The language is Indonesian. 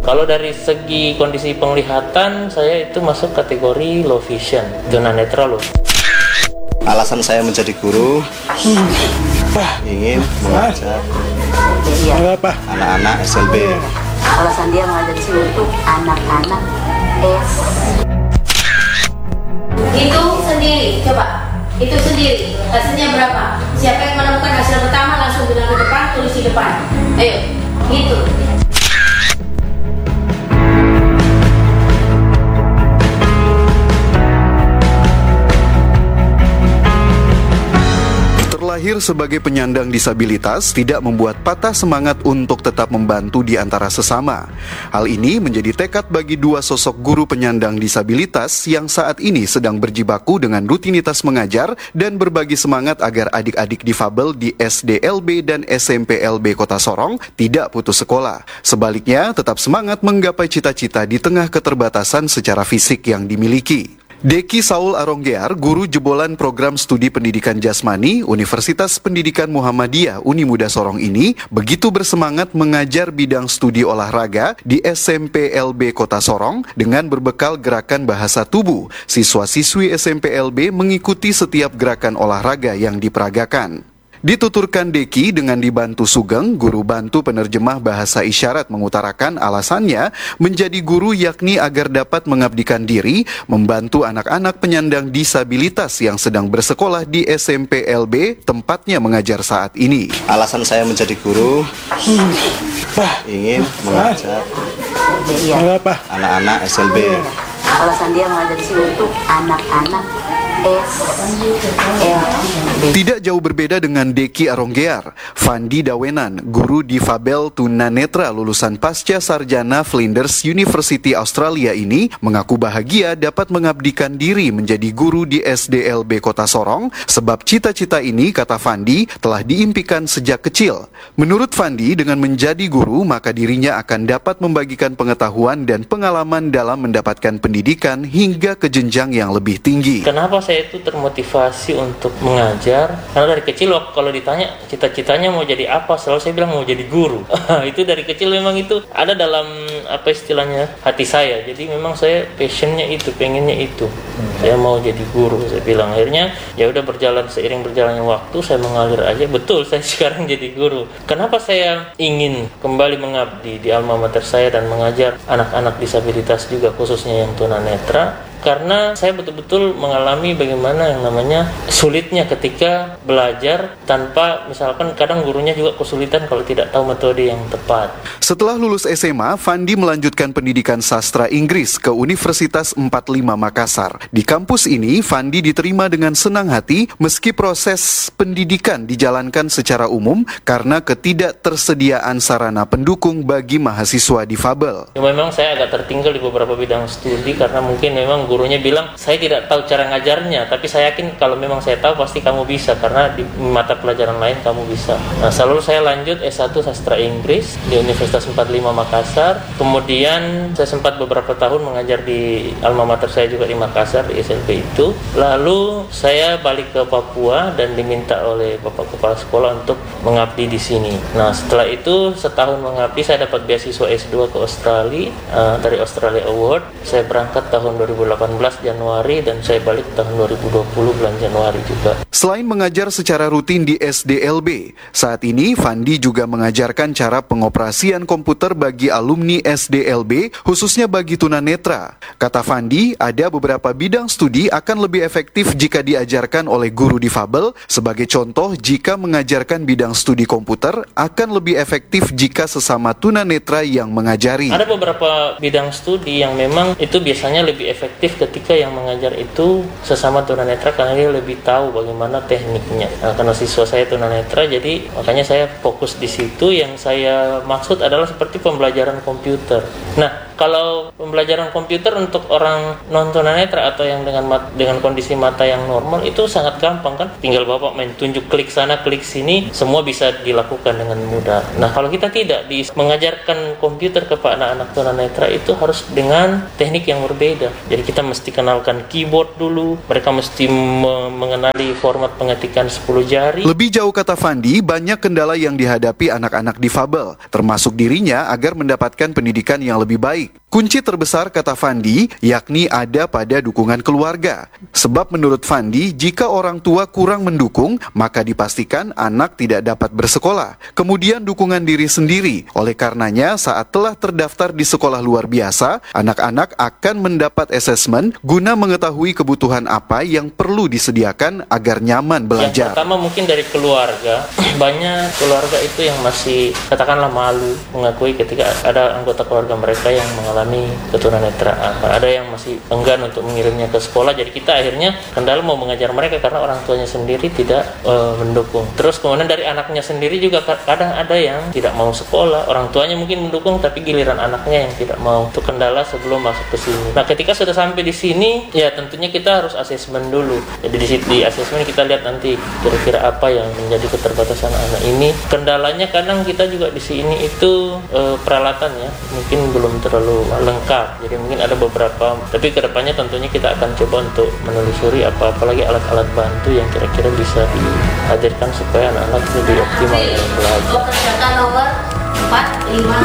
Kalau dari segi kondisi penglihatan, saya itu masuk kategori low vision, tunanetra loh. Alasan saya menjadi guru ingin mengajar anak-anak SLB. Alasan dia mengajar di sini untuk anak-anak S. Itu sendiri, coba. Itu sendiri. Hasilnya berapa? Siapa yang menemukan hasil pertama langsung bilang ke depan, tulis di depan. Ayo, gitu. Terlahir sebagai penyandang disabilitas tidak membuat patah semangat untuk tetap membantu di antara sesama. Hal ini menjadi tekad bagi dua sosok guru penyandang disabilitas yang saat ini sedang berjibaku dengan rutinitas mengajar dan berbagi semangat agar adik-adik difabel di SDLB dan SMPLB Kota Sorong tidak putus sekolah. Sebaliknya, tetap semangat menggapai cita-cita di tengah keterbatasan secara fisik yang dimiliki. Deki Saul Aronggear, guru jebolan program studi pendidikan jasmani Universitas Pendidikan Muhammadiyah Unimuda Sorong ini begitu bersemangat mengajar bidang studi olahraga di SMPLB Kota Sorong dengan berbekal gerakan bahasa tubuh. Siswa-siswi SMPLB mengikuti setiap gerakan olahraga yang diperagakan. Dituturkan Deki dengan dibantu Sugeng, guru bantu penerjemah bahasa isyarat mengutarakan alasannya menjadi guru yakni agar dapat mengabdikan diri, membantu anak-anak penyandang disabilitas yang sedang bersekolah di SMPLB tempatnya mengajar saat ini. Alasan saya menjadi guru ingin mengajar anak-anak SLB. Alasan dia mengajar di sini untuk anak-anak SLB. Tidak jauh berbeda dengan Deki Aronggear, Fandi Dawenan, guru difabel tunanetra lulusan pasca sarjana Flinders University Australia ini mengaku bahagia dapat mengabdikan diri menjadi guru di SDLB Kota Sorong sebab cita-cita ini, kata Fandi, telah diimpikan sejak kecil. Menurut Fandi, dengan menjadi guru maka dirinya akan dapat membagikan pengetahuan dan pengalaman dalam mendapatkan pendidikan hingga ke jenjang yang lebih tinggi. Kenapa saya itu termotivasi untuk mengajar? Karena dari kecil kalau ditanya cita-citanya mau jadi apa, selalu saya bilang mau jadi guru. Itu dari kecil memang itu ada dalam apa istilahnya hati saya. Jadi memang saya passionnya itu, pengennya itu. Saya mau jadi guru. Saya bilang akhirnya ya udah seiring berjalannya waktu saya mengalir aja. Betul, saya sekarang jadi guru. Kenapa saya ingin kembali mengabdi di alma mater saya dan mengajar anak-anak disabilitas juga khususnya yang tunanetra? Karena saya betul-betul mengalami bagaimana yang namanya sulitnya ketika belajar tanpa, misalkan kadang gurunya juga kesulitan kalau tidak tahu metode yang tepat. Setelah lulus SMA, Fandi melanjutkan pendidikan sastra Inggris ke Universitas 45 Makassar. Di kampus ini, Fandi diterima dengan senang hati meski proses pendidikan dijalankan secara umum karena ketidaktersediaan sarana pendukung bagi mahasiswa difabel. Ya, memang saya agak tertinggal di beberapa bidang studi karena mungkin memang gurunya bilang saya tidak tahu cara ngajarnya, tapi saya yakin kalau memang saya tahu pasti kamu bisa karena di mata pelajaran lain kamu bisa. Nah, selalu saya lanjut S1 sastra Inggris di Universitas 45 Makassar. Kemudian saya sempat beberapa tahun mengajar di alma mater saya juga di Makassar di SLB itu. Lalu saya balik ke Papua dan diminta oleh Bapak Kepala Sekolah untuk mengabdi di sini. Nah, setelah itu setahun mengabdi saya dapat beasiswa S2 ke Australia dari Australia Award. Saya berangkat tahun 2018 Januari dan saya balik tahun 2020 bulan Januari juga. Selain mengajar secara rutin di SDLB, saat ini Fandi juga mengajarkan cara pengoperasian komputer bagi alumni SDLB, khususnya bagi tunanetra. Kata Fandi, ada beberapa bidang studi akan lebih efektif jika diajarkan oleh guru difabel. Sebagai contoh, jika mengajarkan bidang studi komputer akan lebih efektif jika sesama tunanetra yang mengajari. Ada beberapa bidang studi yang memang itu biasanya lebih efektif ketika yang mengajar itu sesama tunanetra karena dia lebih tahu bagaimana tekniknya. Nah, karena siswa saya tunanetra, jadi makanya saya fokus di situ. Yang saya maksud adalah seperti pembelajaran komputer. Nah, kalau pembelajaran komputer untuk orang non tunanetra atau yang dengan kondisi mata yang normal itu sangat gampang kan, tinggal bapak main tunjuk klik sana klik sini, semua bisa dilakukan dengan mudah. Nah kalau kita tidak mengajarkan komputer kepada anak-anak tunanetra itu harus dengan teknik yang berbeda. Jadi kita mesti kenalkan keyboard dulu, mereka mesti mengenali format pengetikan 10 jari. Lebih jauh kata Fandi, banyak kendala yang dihadapi anak-anak difabel, termasuk dirinya agar mendapatkan pendidikan yang lebih baik. Kunci terbesar kata Fandi yakni ada pada dukungan keluarga. Sebab menurut Fandi, jika orang tua kurang mendukung, maka dipastikan anak tidak dapat bersekolah. Kemudian dukungan diri sendiri. Oleh karenanya, saat telah terdaftar di sekolah luar biasa, anak-anak akan mendapat asesmen guna mengetahui kebutuhan apa yang perlu disediakan agar nyaman belajar. Yang pertama mungkin dari keluarga. Banyak keluarga itu yang masih katakanlah malu mengakui ketika ada anggota keluarga mereka yang mengalami ketunanetraan. Ada yang masih enggan untuk mengirimnya ke sekolah. Jadi kita akhirnya kendala mau mengajar mereka karena orang tuanya sendiri tidak mendukung. Terus kemudian dari anaknya sendiri juga kadang ada yang tidak mau sekolah. Orang tuanya mungkin mendukung tapi giliran anaknya yang tidak mau. Itu kendala sebelum masuk ke sini. Nah ketika sudah sampai di sini ya tentunya kita harus asesmen dulu. Jadi di asesmen kita lihat nanti kira-kira apa yang menjadi keterbatasan anak ini. Kendalanya kadang kita juga di sini itu peralatan ya mungkin belum terlalu lengkap. Jadi mungkin ada beberapa, tapi kedepannya tentunya kita akan coba untuk menelusuri apalagi alat-alat bantu yang kira-kira bisa dihadirkan supaya anak-anak lebih optimal dalam belajar. Kerjakan nomor 4, 5,